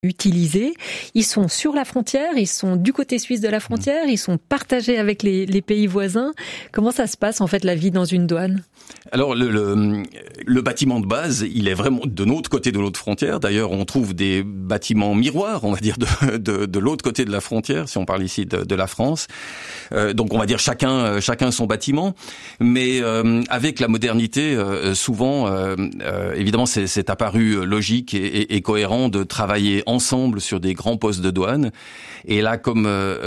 utilisés. Ils sont sur la frontière, ils sont du côté suisse de la frontière, ils sont partagés avec les pays voisins. Comment ça se passe en fait la vie dans une douane ? Alors le bâtiment de base, il est vraiment de l'autre côté de l'autre frontière. D'ailleurs, on trouve des bâtiments miroirs, on va dire de l'autre côté de la frontière, si on parle ici de la France. Donc on va dire chacun son bâtiment. Mais avec la modernité, souvent, évidemment, c'est apparu logique et cohérent de travailler ensemble sur des grands postes de douane. Et là, comme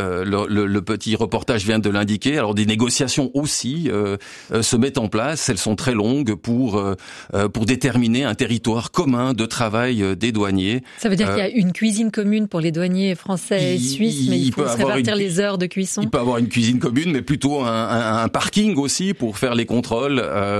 le petit reportage vient de l'indiquer, alors des négociations aussi se mettent en place. Elles sont très longues pour déterminer un territoire commun de travail des douaniers. Ça veut dire qu'il y a une cuisine commune pour les douaniers français et suisses, mais il faut se répartir les heures de cuisson. Il peut avoir une cuisine commune, mais plutôt un parking aussi pour faire les contrôles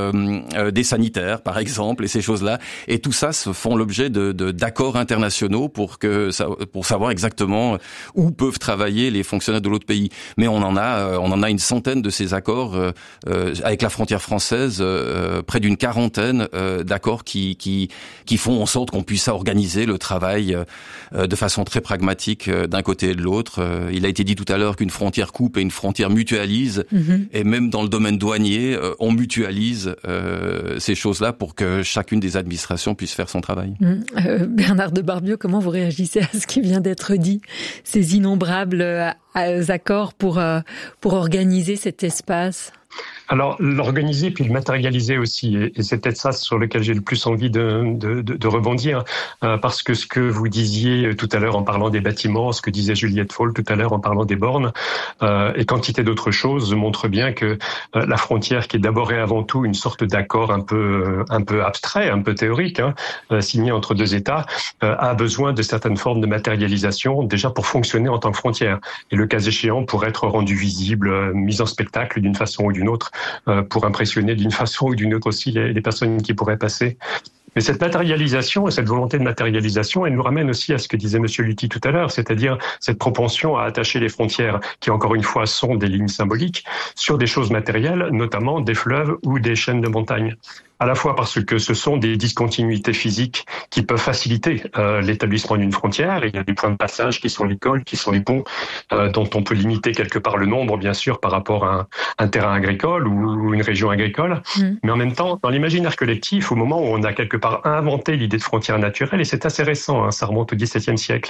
des sanitaires, par exemple, et ces choses-là. Et tout ça se font l'objet d'accords internationaux pour savoir exactement où peuvent travailler les fonctionnaires de l'autre pays. Mais on en a une centaine de ces accords avec la frontière française, près d'une quarantaine d'accords qui font en sorte qu'on puisse organiser le travail de façon très pragmatique d'un côté et de l'autre. Il a été dit tout à l'heure qu'une frontière coupe et une frontière mutualise. Et même dans le domaine douanier, on mutualise ces choses-là pour que chacune des administrations puisse faire son travail. Bernard de Barbieux, comment vous réagissez à ce qui vient d'être dit ? Ces innombrables accords pour organiser cet espace ? Alors, l'organiser puis le matérialiser aussi, et c'est peut-être ça sur lequel j'ai le plus envie de rebondir, parce que ce que vous disiez tout à l'heure en parlant des bâtiments, ce que disait Juliette Faul tout à l'heure en parlant des bornes, et quantité d'autres choses montre bien que la frontière, qui est d'abord et avant tout une sorte d'accord un peu abstrait, un peu théorique, signé entre deux États, a besoin de certaines formes de matérialisation déjà pour fonctionner en tant que frontière, et le cas échéant pour être rendu visible, mis en spectacle d'une façon ou d'une autre, pour impressionner d'une façon ou d'une autre aussi les personnes qui pourraient passer. Mais cette matérialisation et cette volonté de matérialisation, elle nous ramène aussi à ce que disait Monsieur Lutti tout à l'heure, c'est-à-dire cette propension à attacher les frontières, qui encore une fois sont des lignes symboliques, sur des choses matérielles, notamment des fleuves ou des chaînes de montagnes. À la fois parce que ce sont des discontinuités physiques qui peuvent faciliter l'établissement d'une frontière. Il y a des points de passage qui sont les cols, qui sont les ponts, dont on peut limiter quelque part le nombre, bien sûr, par rapport à un terrain agricole ou une région agricole. Mais en même temps, dans l'imaginaire collectif, au moment où on a quelque part inventé l'idée de frontière naturelle, et c'est assez récent, ça remonte au XVIIe siècle,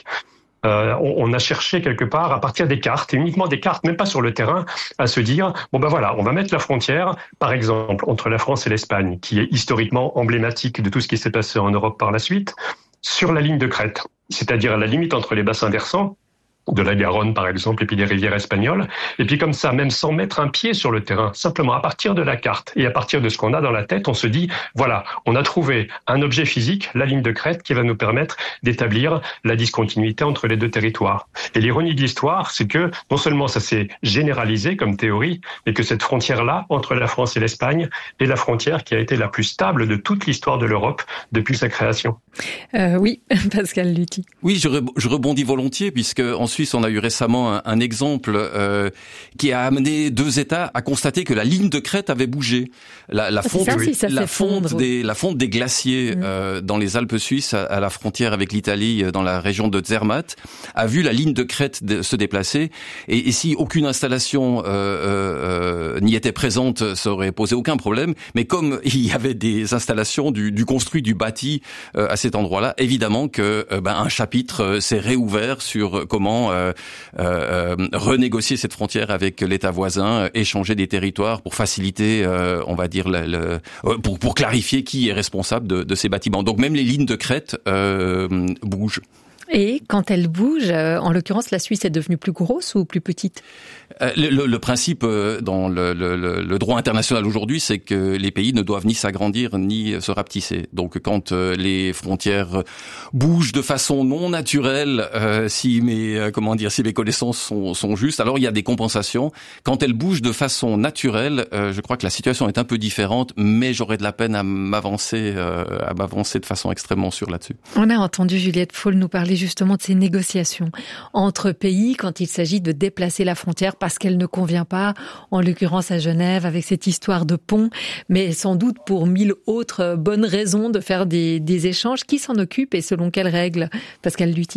on a cherché quelque part, à partir des cartes, et uniquement des cartes, même pas sur le terrain, à se dire, bon ben voilà, on va mettre la frontière, par exemple, entre la France et l'Espagne, qui est historiquement emblématique de tout ce qui s'est passé en Europe par la suite, sur la ligne de crête, c'est-à-dire à la limite entre les bassins versants, de la Garonne par exemple, et puis des rivières espagnoles, et puis comme ça, même sans mettre un pied sur le terrain, simplement à partir de la carte et à partir de ce qu'on a dans la tête, on se dit, voilà, on a trouvé un objet physique, la ligne de crête, qui va nous permettre d'établir la discontinuité entre les deux territoires. Et l'ironie de l'histoire, c'est que non seulement ça s'est généralisé comme théorie, mais que cette frontière-là, entre la France et l'Espagne, est la frontière qui a été la plus stable de toute l'histoire de l'Europe depuis sa création. Oui, Pascal Lutti. Oui, je rebondis volontiers, puisque en Suisse, on a eu récemment un exemple qui a amené deux États à constater que la ligne de crête avait bougé. La fonte des glaciers dans les Alpes suisses, à la frontière avec l'Italie, dans la région de Zermatt, a vu la ligne de crête se déplacer. Et si aucune installation n'y était présente, ça aurait posé aucun problème. Mais comme il y avait des installations du construit, du bâti à cet endroit-là, évidemment que un chapitre s'est réouvert sur comment renégocier cette frontière avec l'État voisin, échanger des territoires pour faciliter, on va dire, pour clarifier qui est responsable de ces bâtiments. Donc même les lignes de crête bougent. Et quand elle bouge, en l'occurrence, la Suisse est devenue plus grosse ou plus petite ? Le principe dans le droit international aujourd'hui, c'est que les pays ne doivent ni s'agrandir ni se rapetisser. Donc quand les frontières bougent de façon non naturelle, si mes connaissances sont justes, alors il y a des compensations. Quand elles bougent de façon naturelle, je crois que la situation est un peu différente, mais j'aurais de la peine à m'avancer de façon extrêmement sûre là-dessus. On a entendu Juliette Faul nous parler justement de ces négociations entre pays quand il s'agit de déplacer la frontière parce qu'elle ne convient pas, en l'occurrence à Genève avec cette histoire de pont, mais sans doute pour 1000 autres bonnes raisons de faire des échanges. Qui s'en occupe et selon quelles règles, Pascal Lutti ?